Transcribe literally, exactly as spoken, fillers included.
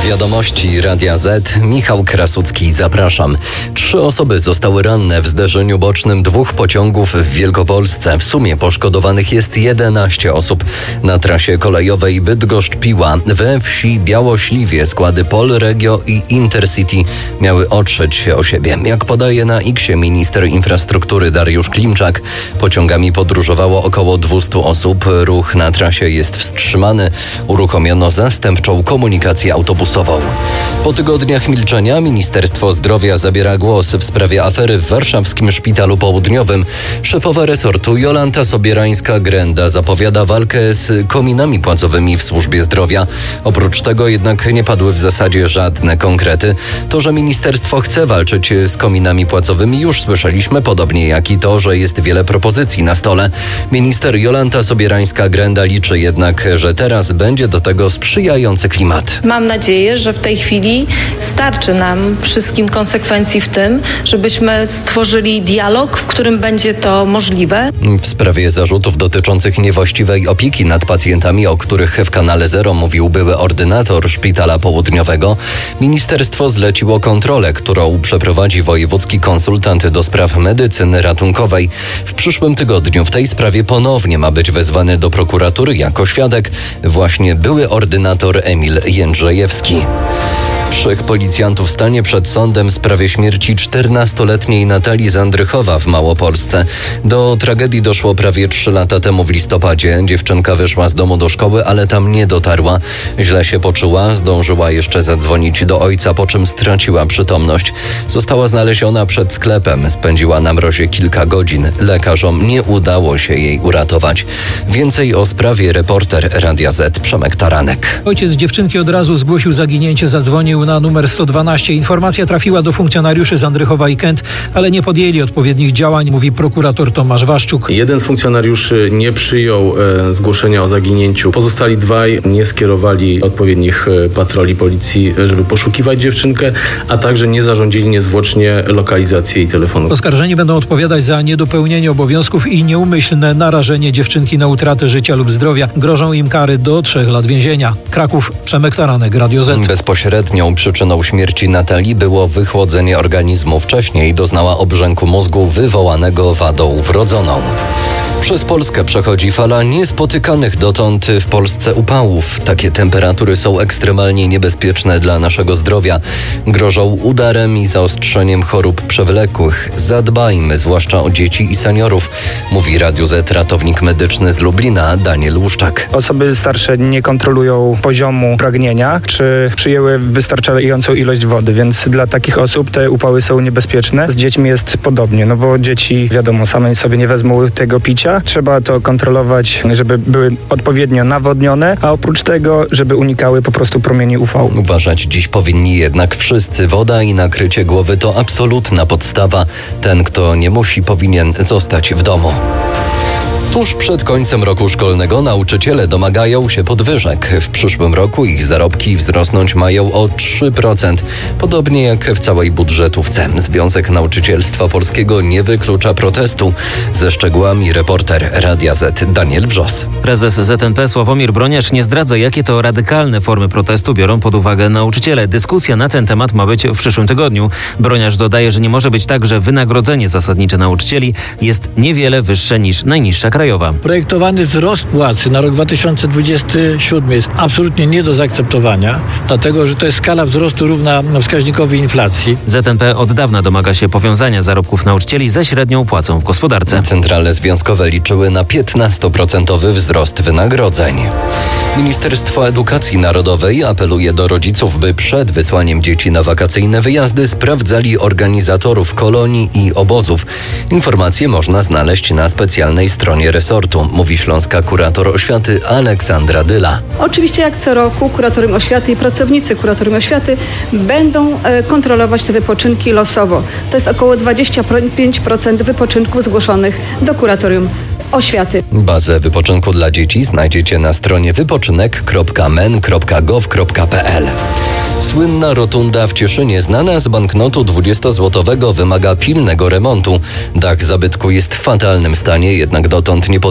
Wiadomości Radia Z. Michał Krasucki, zapraszam. Trzy osoby zostały ranne w zderzeniu bocznym dwóch pociągów w Wielkopolsce. W sumie poszkodowanych jest jedenaście osób. Na trasie kolejowej Bydgoszcz-Piła we wsi Białośliwie składy Polregio i Intercity miały otrzeć się o siebie. Jak podaje na X-ie minister infrastruktury Dariusz Klimczak, pociągami podróżowało około dwieście osób. Ruch na trasie jest wstrzymany. Uruchomiono zastępczą komunikację autobusową. Po tygodniach milczenia Ministerstwo Zdrowia zabiera głos w sprawie afery w warszawskim Szpitalu Południowym. Szefowa resortu Jolanta Sobierańska-Grenda zapowiada walkę z kominami płacowymi w służbie zdrowia. Oprócz tego jednak nie padły w zasadzie żadne konkrety. To, że ministerstwo chce walczyć z kominami płacowymi, już słyszeliśmy, podobnie jak i to, że jest wiele propozycji na stole. Minister Jolanta Sobierańska-Grenda liczy jednak, że teraz będzie do tego sprzyjający klimat. Mam nadzieję, że w tej chwili starczy nam wszystkim konsekwencji w tym, żebyśmy stworzyli dialog, w którym będzie to możliwe. W sprawie zarzutów dotyczących niewłaściwej opieki nad pacjentami, o których w Kanale Zero mówił były ordynator Szpitala Południowego, ministerstwo zleciło kontrolę, którą przeprowadzi wojewódzki konsultant do spraw medycyny ratunkowej. W przyszłym tygodniu w tej sprawie ponownie ma być wezwany do prokuratury jako świadek właśnie były ordynator Emil Jędrzejewski. Trzech policjantów stanie przed sądem w sprawie śmierci czternastoletniej Natalii z Andrychowa w Małopolsce. Do tragedii doszło prawie trzy lata temu w listopadzie. Dziewczynka wyszła z domu do szkoły, ale tam nie dotarła. Źle się poczuła, zdążyła jeszcze zadzwonić do ojca, po czym straciła przytomność. Została znaleziona przed sklepem. Spędziła na mrozie kilka godzin. Lekarzom nie udało się jej uratować. Więcej o sprawie reporter Radia Z Przemek Taranek. Ojciec dziewczynki od razu zgłosił zaginięcie, zadzwonił na numer sto dwanaście. Informacja trafiła do funkcjonariuszy z Andrychowa i Kęt, ale nie podjęli odpowiednich działań, mówi prokurator Tomasz Waszczuk. Jeden z funkcjonariuszy nie przyjął e, zgłoszenia o zaginięciu. Pozostali dwaj nie skierowali odpowiednich e, patroli policji, żeby poszukiwać dziewczynkę, a także nie zarządzili niezwłocznie lokalizacji jej telefonu. Oskarżeni będą odpowiadać za niedopełnienie obowiązków i nieumyślne narażenie dziewczynki na utratę życia lub zdrowia. Grożą im kary do trzech lat więzienia. Kraków, Przemek Taranek, Radio Z. Bezpośrednią przyczyną śmierci Natalii było wychłodzenie organizmu. Wcześniej doznała obrzęku mózgu wywołanego wadą wrodzoną. Przez Polskę przechodzi fala niespotykanych dotąd w Polsce upałów. Takie temperatury są ekstremalnie niebezpieczne dla naszego zdrowia. Grożą udarem i zaostrzeniem chorób przewlekłych. Zadbajmy zwłaszcza o dzieci i seniorów, mówi Radiu Z ratownik medyczny z Lublina Daniel Łuszczak. Osoby starsze nie kontrolują poziomu pragnienia, czy przyjęły wystarczającą ilość wody, więc dla takich osób te upały są niebezpieczne. Z dziećmi jest podobnie, no bo dzieci, wiadomo, same sobie nie wezmą tego picia. Trzeba to kontrolować, żeby były odpowiednio nawodnione, a oprócz tego, żeby unikały po prostu promieni U V. Uważać dziś powinni jednak wszyscy. Woda i nakrycie głowy to absolutna podstawa. Ten, kto nie musi, powinien zostać w domu. Tuż przed końcem roku szkolnego nauczyciele domagają się podwyżek. W przyszłym roku ich zarobki wzrosnąć mają o trzy procent, podobnie jak w całej budżetówce. Związek Nauczycielstwa Polskiego nie wyklucza protestu. Ze szczegółami reporter Radia Z Daniel Wrzos. Prezes Z N P Sławomir Broniarz nie zdradza, jakie to radykalne formy protestu biorą pod uwagę nauczyciele. Dyskusja na ten temat ma być w przyszłym tygodniu. Broniarz dodaje, że nie może być tak, że wynagrodzenie zasadnicze nauczycieli jest niewiele wyższe niż najniższa krajowa. Projektowany wzrost płacy na rok dwa tysiące dwudziesty siódmy jest absolutnie nie do zaakceptowania, dlatego że to jest skala wzrostu równa wskaźnikowi inflacji. Z N P od dawna domaga się powiązania zarobków nauczycieli ze średnią płacą w gospodarce. Centrale związkowe liczyły na piętnastoprocentowy wzrost wynagrodzeń. Ministerstwo Edukacji Narodowej apeluje do rodziców, by przed wysłaniem dzieci na wakacyjne wyjazdy sprawdzali organizatorów kolonii i obozów. Informacje można znaleźć na specjalnej stronie resortu, mówi śląska kurator oświaty Aleksandra Dyla. Oczywiście jak co roku kuratorium oświaty i pracownicy kuratorium oświaty będą e, kontrolować te wypoczynki losowo. To jest około dwadzieścia pięć procent wypoczynków zgłoszonych do kuratorium oświaty. Bazę wypoczynku dla dzieci znajdziecie na stronie wypoczynek kropka men kropka gov kropka pe el. Słynna rotunda w Cieszynie, znana z banknotu dwudziestozłotowego, wymaga pilnego remontu. Dach zabytku jest w fatalnym stanie, jednak dotąd nie podjęto